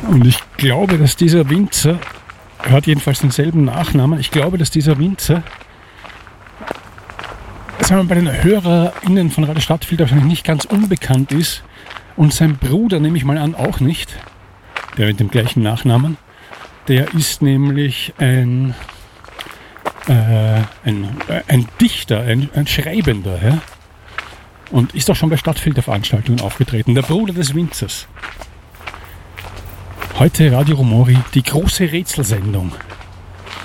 Und ich glaube, dass dieser Winzer, er hat jedenfalls denselben Nachnamen, ich glaube, dass dieser Winzer, sagen wir, bei den HörerInnen von Radio Stadtfilter wahrscheinlich nicht ganz unbekannt ist und sein Bruder, nehme ich mal an, auch nicht, der mit dem gleichen Nachnamen, der ist nämlich ein Dichter, ein Schreibender, ja? Und ist auch schon bei Stadtfilterveranstaltungen aufgetreten, der Bruder des Winzers. Heute Radio Romori, die große Rätselsendung.